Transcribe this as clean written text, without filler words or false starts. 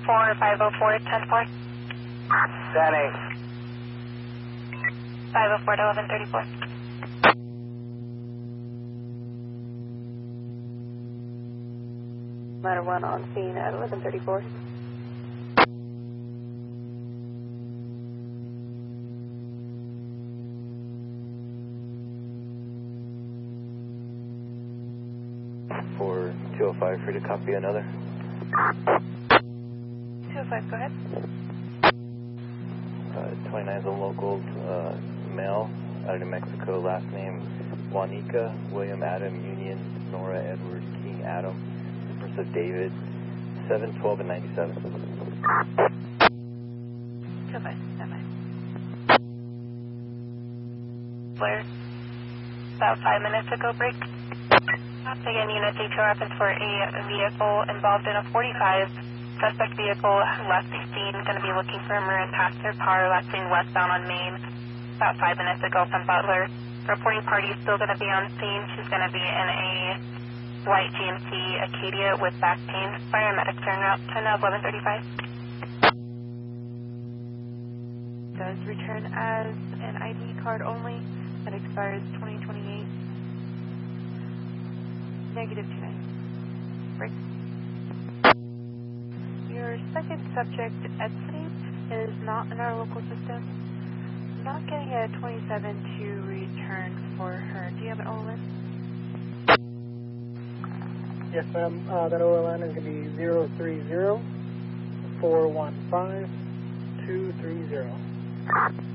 4504, 10-4. Setting. 504 to 1134. Ladder 1 on scene at 1134. For 205, free to copy another. 205, go ahead. 29 is a local male out of New Mexico, last name Juanica, William Adam, Union, Nora, Edward, King, Adam, first of David, 7, 12, and 97. 205, stand by. Flare. About 5 minutes ago, break. Again, unit detail reference for a vehicle involved in a 45. Suspect vehicle, left seen, going to be looking for a Marin passenger car, left seen westbound on Main, about 5 minutes ago from Butler. Reporting party is still going to be on scene. She's going to be in a white GMC Acadia with back pain. Paramedics are now 1135. Does return as an ID card only. That expires 2028. Negative 29. Break. Your second subject, Edson, is not in our local system. Not getting a 27 to return for her. Do you have an OLN? Yes, ma'am. That OLN is going to be 030-415-230.